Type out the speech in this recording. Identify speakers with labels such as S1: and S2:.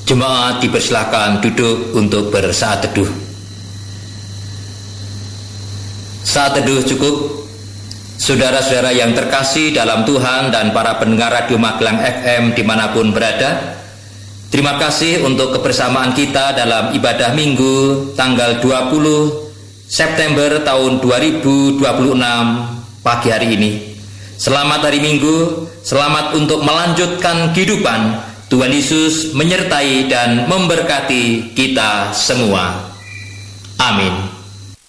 S1: Jemaat dipersilakan duduk untuk bersaat teduh. Saat teduh cukup. Saudara-saudara yang terkasih dalam Tuhan dan para pendengar Radio Magelang FM dimanapun berada, terima kasih untuk kebersamaan kita dalam ibadah Minggu tanggal 20 September tahun 2026 pagi hari ini. Selamat hari Minggu, selamat untuk melanjutkan kehidupan. Tuhan Yesus menyertai dan memberkati kita semua. Amin.